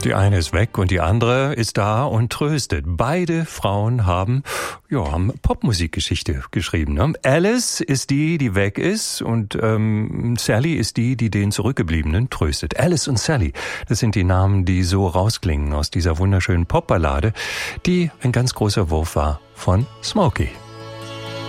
Die eine ist weg und die andere ist da und tröstet. Beide Frauen haben Popmusikgeschichte geschrieben. Ne? Alice ist die, die weg ist, und Sally ist die, die den Zurückgebliebenen tröstet. Alice und Sally, das sind die Namen, die so rausklingen aus dieser wunderschönen Popballade, die ein ganz großer Wurf war von Smokey.